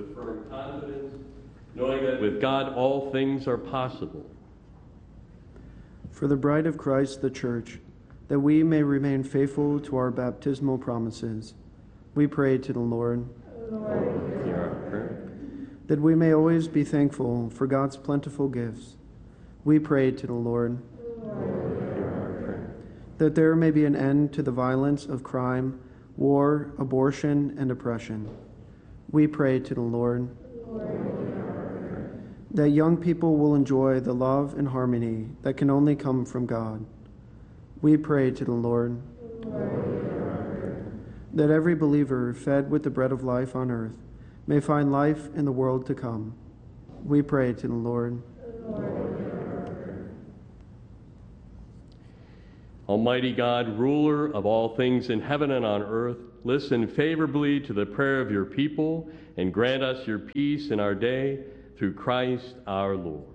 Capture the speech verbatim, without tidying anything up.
with firm confidence, knowing that with God all things are possible. For the bride of Christ, the Church, that we may remain faithful to our baptismal promises, we pray to the Lord. Lord, hear our prayer. That we may always be thankful for God's plentiful gifts, we pray to the Lord. Lord, hear our prayer. That there may be an end to the violence of crime, war, abortion, and oppression, we pray to the Lord. Lord, hear our prayer. That young people will enjoy the love and harmony that can only come from God, we pray to the Lord. Lord, hear our prayer. That every believer fed with the bread of life on earth may find life in the world to come, we pray to the Lord. Lord, hear our prayer. Almighty God, ruler of all things in heaven and on earth, listen favorably to the prayer of your people and grant us your peace in our day through Christ our Lord.